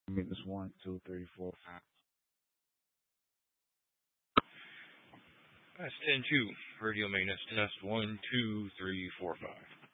Maintenance 1, 2, 3, 4, 5. That's 10-2. Radio maintenance test 1, 2, 3, 4, 5.